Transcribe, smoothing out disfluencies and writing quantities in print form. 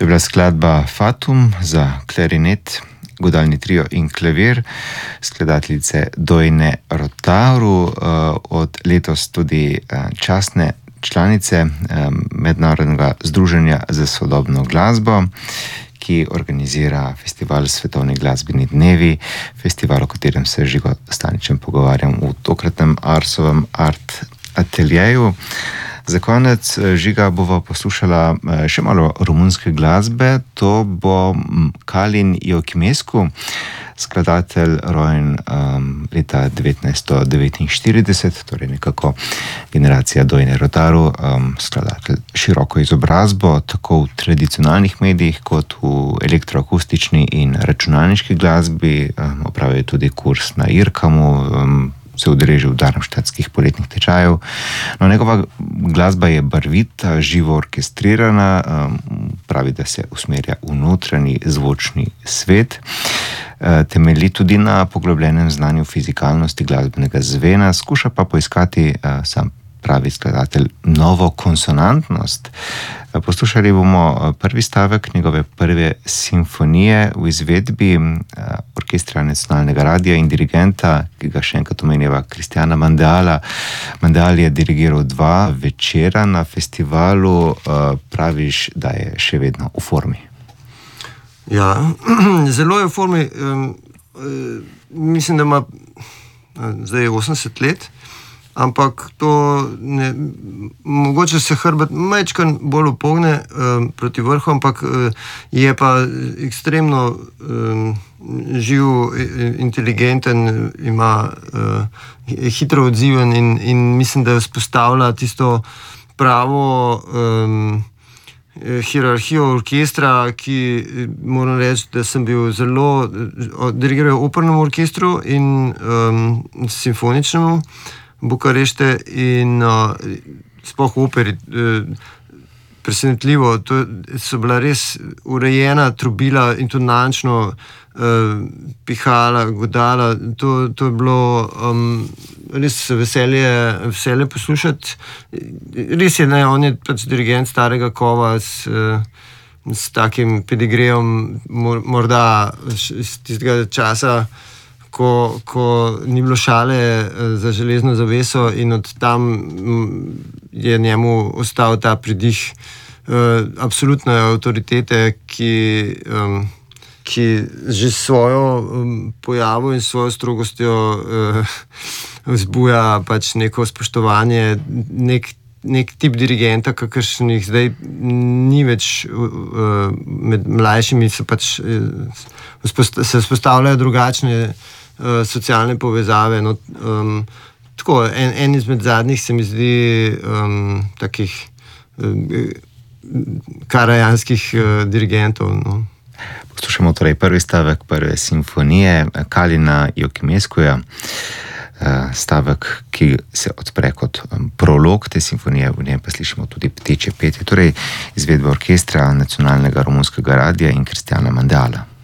je bila skladba Fatum za klarinet, godalni trio in klavir, skladateljice Dojne Rotaru, od letos tudi častne članice Mednarodnega združenja za sodobno glasbo, ki organizira festival Svetovni glasbeni dnevi, festival, o katerem se Žigo Staničem pogovarjam v tokratnem Arsovem art ateljeju. Za konec, Žiga, bova poslušala še malo romunske glasbe. To bo Kalin Iokimescu, skladatelj rojen leta 1949, torej nekako generacija Dojne Rotaru, skladatelj široko izobrazbo, tako v tradicionalnih medijih kot v elektroakustični in računalniški glasbi. Opravil je tudi kurs na IRCAM-u, se udeležil darmštatskih poletnih tečajev. No, njegova glasba je barvita, živo orkestrirana, pravi, da se usmerja v notranji zvočni svet. Temelji tudi na poglobljenem znanju fizikalnosti glasbenega zvena, skuša pa poiskati, sam pravi skladatelj, novo konsonantnost. Poslušali bomo prvi stavek njegove prve simfonije v izvedbi orkestra Nacionalnega radia in dirigenta, ki ga še enkrat omenjava, Kristjana Mandala. Mandal je dirigiral 2 večera na festivalu, praviš, da je še vedno v formi. Ja, zelo je v formi. Mislim, da ima zdaj 80 let, ampak to ne, mogoče se hrbet majčkan bolj upogne proti vrhu, ampak je pa ekstremno živ, inteligenten, ima hitro odziven in mislim, da vzpostavlja tisto pravo hierarhijo orkestra, ki moram reči, da sem bil zelo dirigiral opernemu orkestru in simfoničnemu Bukarešte in sploh operi. Presenetljivo, to so bila res urejena trobila, intonančno pihala, godala, to je bilo res veselje poslušati. Res je, ne, on je pač dirigent starega kova s takim pedigrejem, morda iz tistega časa, ko ni bilo šale za železno zaveso in od tam je njemu ostal ta pridih absolutne avtoritete, ki že s svojo pojavo in svojo strogostjo vzbuja pač neko spoštovanje, nek tip dirigenta, kakršnih zdaj ni več med mlajšimi, se vzpostavljajo drugačne socialne povezave. No, tako, en izmed zadnjih se mi zdi takih karajanskih dirigentov. No. Poslušamo torej prvi stavek prve simfonije Kalina Iokimescuja, stavek, ki se odpre kot prolog te simfonije, v njej pa slišimo tudi pteče petje, torej izvedba orkestra Nacionalnega romunskega radia in Kristjana Mandala.